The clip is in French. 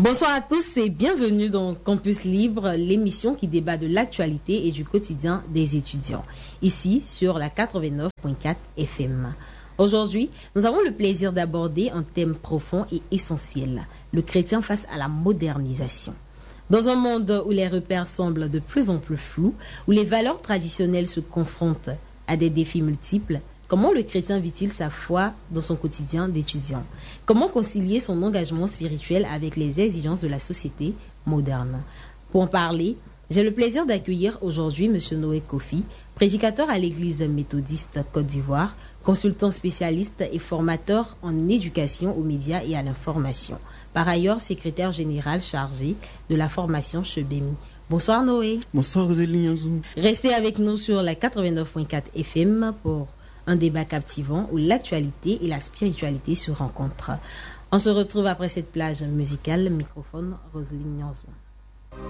Bonsoir à tous et bienvenue dans Campus Libre, l'émission qui débat de l'actualité et du quotidien des étudiants, ici sur la 89.4 FM. Aujourd'hui, nous avons le plaisir d'aborder un thème profond et essentiel, le chrétien face à la modernisation. Dans un monde où les repères semblent de plus en plus flous, où les valeurs traditionnelles se confrontent à des défis multiples, comment le chrétien vit-il sa foi dans son quotidien d'étudiant? Comment concilier son engagement spirituel avec les exigences de la société moderne? Pour en parler, j'ai le plaisir d'accueillir aujourd'hui M. Noé Kofi, prédicateur à l'Église méthodiste Côte d'Ivoire, consultant spécialiste et formateur en éducation aux médias et à l'information. Par ailleurs, secrétaire général chargé de la formation chez BEMI. Bonsoir Noé. Bonsoir Rosalie Nianzou. Restez avec nous sur la 89.4 FM pour un débat captivant où l'actualité et la spiritualité se rencontrent. On se retrouve après cette plage musicale. Microphone, Rosalie Nianzou.